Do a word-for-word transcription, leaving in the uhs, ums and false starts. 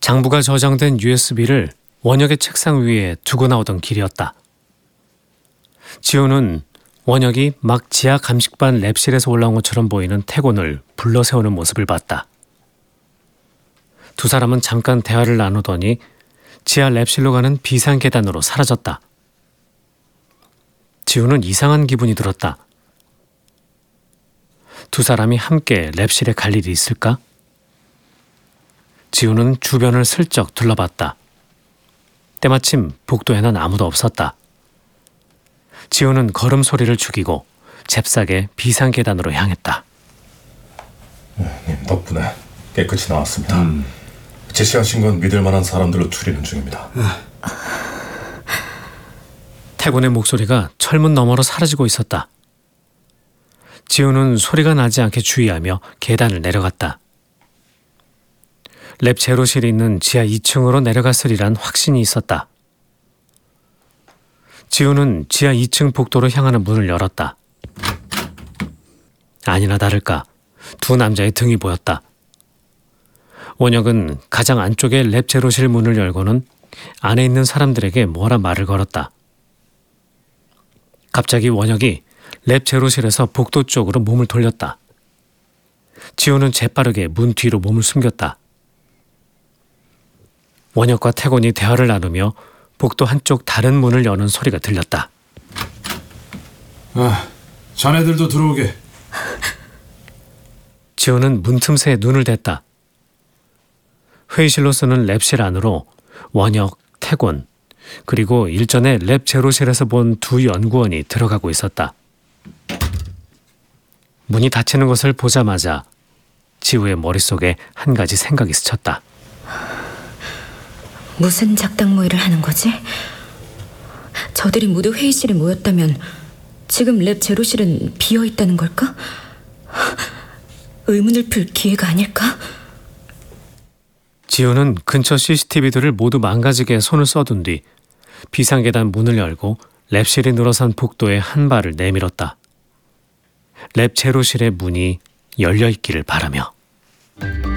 장부가 저장된 유에스비를 원혁의 책상 위에 두고 나오던 길이었다. 지우는 원혁이 막 지하 감식반 랩실에서 올라온 것처럼 보이는 태곤을 불러 세우는 모습을 봤다. 두 사람은 잠깐 대화를 나누더니 지하 랩실로 가는 비상 계단으로 사라졌다. 지우는 이상한 기분이 들었다. 두 사람이 함께 랩실에 갈 일이 있을까? 지우는 주변을 슬쩍 둘러봤다. 때마침 복도에는 아무도 없었다. 지우는 걸음소리를 죽이고 잽싸게 비상 계단으로 향했다. 님 덕분에 깨끗이 나왔습니다. 음. 제시하신 건 믿을 만한 사람들로 추리는 중입니다. 태곤의 목소리가 철문 너머로 사라지고 있었다. 지우는 소리가 나지 않게 주의하며 계단을 내려갔다. 랩 제로실이 있는 지하 이 층으로 내려갔으리란 확신이 있었다. 지우는 지하 이 층 복도로 향하는 문을 열었다. 아니나 다를까 두 남자의 등이 보였다. 원혁은 가장 안쪽의 랩 제로실 문을 열고는 안에 있는 사람들에게 뭐라 말을 걸었다. 갑자기 원혁이 랩 제로실에서 복도 쪽으로 몸을 돌렸다. 지우는 재빠르게 문 뒤로 몸을 숨겼다. 원혁과 태곤이 대화를 나누며 복도 한쪽 다른 문을 여는 소리가 들렸다. 아, 자네들도 들어오게. 지우는 문틈새에 눈을 댔다. 회의실로 쓰는 랩실 안으로 원혁, 태곤, 그리고 일전에 랩 제로실에서 본 두 연구원이 들어가고 있었다. 문이 닫히는 것을 보자마자 지우의 머릿속에 한 가지 생각이 스쳤다. 무슨 작당 모의를 하는 거지? 저들이 모두 회의실에 모였다면 지금 랩 제로실은 비어있다는 걸까? 의문을 풀 기회가 아닐까? 지우는 근처 씨씨티비들을 모두 망가지게 손을 써둔 뒤 비상계단 문을 열고 랩실이 늘어선 복도에 한 발을 내밀었다. 랩 제로실의 문이 열려있기를 바라며.